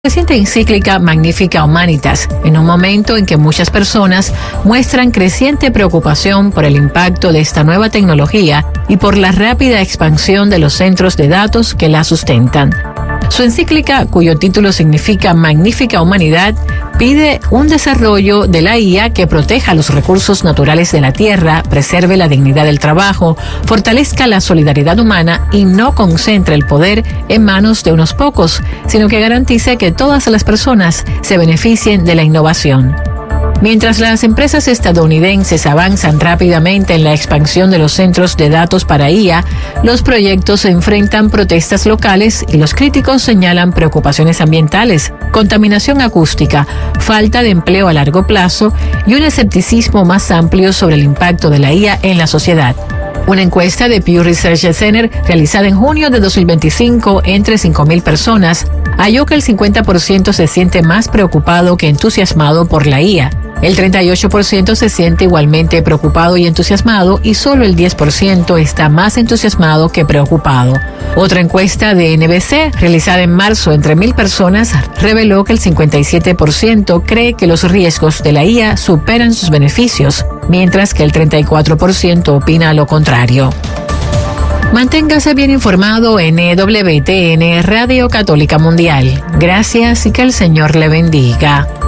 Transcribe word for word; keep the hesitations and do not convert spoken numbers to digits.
Reciente encíclica Magnificat Humanitas, en un momento en que muchas personas muestran creciente preocupación por el impacto de esta nueva tecnología y por la rápida expansión de los centros de datos que la sustentan. Su encíclica, cuyo título significa Magnífica Humanidad, pide un desarrollo de la I A que proteja los recursos naturales de la Tierra, preserve la dignidad del trabajo, fortalezca la solidaridad humana y no concentre el poder en manos de unos pocos, sino que garantice que todas las personas se beneficien de la innovación. Mientras las empresas estadounidenses avanzan rápidamente en la expansión de los centros de datos para I A, los proyectos enfrentan protestas locales y los críticos señalan preocupaciones ambientales, contaminación acústica, falta de empleo a largo plazo y un escepticismo más amplio sobre el impacto de la I A en la sociedad. Una encuesta de Pew Research Center realizada en junio de dos mil veinticinco entre cinco mil personas halló que el cincuenta por ciento se siente más preocupado que entusiasmado por la I A. El treinta y ocho por ciento se siente igualmente preocupado y entusiasmado y solo el diez por ciento está más entusiasmado que preocupado. Otra encuesta de N B C, realizada en marzo entre mil personas, reveló que el cincuenta y siete por ciento cree que los riesgos de la I A superan sus beneficios, mientras que el treinta y cuatro por ciento opina lo contrario. Manténgase bien informado en E W T N Radio Católica Mundial. Gracias y que el Señor le bendiga.